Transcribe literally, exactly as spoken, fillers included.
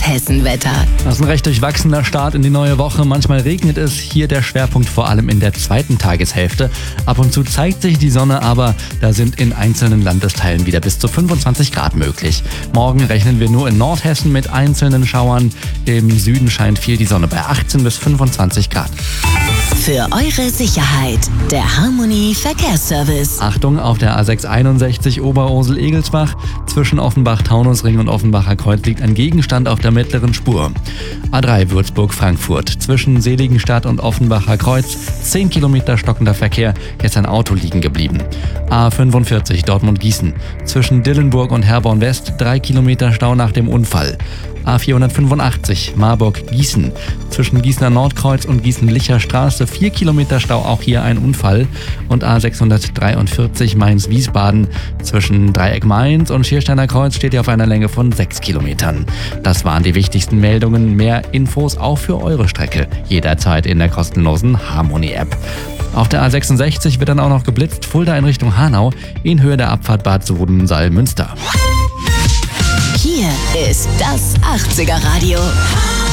Nordhessen-Wetter. Das ist ein recht durchwachsener Start in die neue Woche. Manchmal regnet es. Hier der Schwerpunkt vor allem in der zweiten Tageshälfte. Ab und zu zeigt sich die Sonne, aber da sind in einzelnen Landesteilen wieder bis zu fünfundzwanzig Grad möglich. Morgen rechnen wir nur in Nordhessen mit einzelnen Schauern. Im Süden scheint viel die Sonne bei achtzehn bis fünfundzwanzig Grad. Für eure Sicherheit, der Harmony Verkehrsservice. Achtung, auf der A sechs einundsechzig Oberursel-Egelsbach. Zwischen Offenbach-Taunusring und Offenbacher Kreuz liegt ein Gegenstand auf der mittleren Spur. A drei Würzburg-Frankfurt. Zwischen Seligenstadt und Offenbacher Kreuz zehn Kilometer stockender Verkehr. Hier ist ein Auto liegen geblieben. A fünfundvierzig Dortmund-Gießen. Zwischen Dillenburg und Herborn-West drei Kilometer Stau nach dem Unfall. A vierhundertfünfundachtzig Marburg-Gießen. Zwischen Gießener Nordkreuz und Gießen-Licher Straße vier Kilometer Stau, auch hier ein Unfall. Und A sechshundertdreiundvierzig Mainz-Wiesbaden. Zwischen Dreieck Mainz und Schiersteiner Kreuz steht ihr auf einer Länge von sechs Kilometern. Das waren die wichtigsten Meldungen. Mehr Infos auch für eure Strecke. Jederzeit in der kostenlosen Harmony-App. Auf der A sechsundsechzig wird dann auch noch geblitzt. Fulda in Richtung Hanau in Höhe der Abfahrt Bad Soden-Salmünster. Hier ist das achtziger Radio.